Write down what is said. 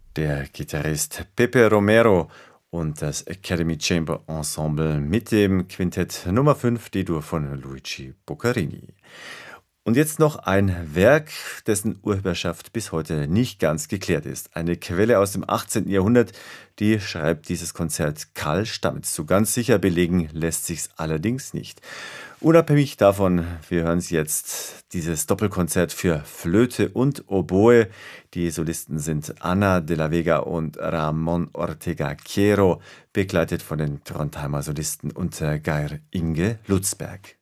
Der Gitarrist Pepe Romero und das Academy Chamber Ensemble mit dem Quintett Nummer 5 D-Dur von Luigi Boccherini. Und jetzt noch ein Werk, dessen Urheberschaft bis heute nicht ganz geklärt ist. Eine Quelle aus dem 18. Jahrhundert, die schreibt dieses Konzert Karl Stamitz zu. Ganz sicher belegen lässt sich's allerdings nicht. Unabhängig davon, wir hören es jetzt, dieses Doppelkonzert für Flöte und Oboe. Die Solisten sind Ana de la Vega und Ramon Ortega Quiero, begleitet von den Trondheimer Solisten unter Geir Inge Lutzberg.